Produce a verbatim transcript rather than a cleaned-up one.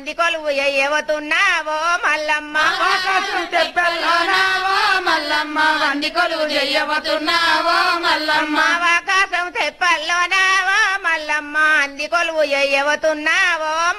అంది కొలువు ఎయ్యవతున్నావో మల్లమ్మ ఆకాశం తెప్పల్లోనావో మల్లమ్మ వంది కొలువు చెయ్యబోతున్నావో మల్లమ్మ ఆకాశం తెప్పల్లోనావో మల్లమ్మ అంది కొలువు ఎయ్యవతున్నావో